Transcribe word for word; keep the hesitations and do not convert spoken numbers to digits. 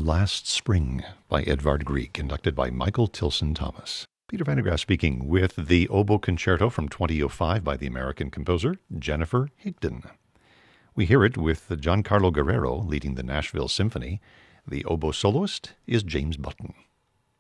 Last Spring by Edvard Grieg, conducted by Michael Tilson Thomas. Peter Van der Graaf speaking with the Oboe Concerto from twenty oh five by the American composer Jennifer Higdon. We hear it with Giancarlo Guerrero leading the Nashville Symphony. The oboe soloist is James Button.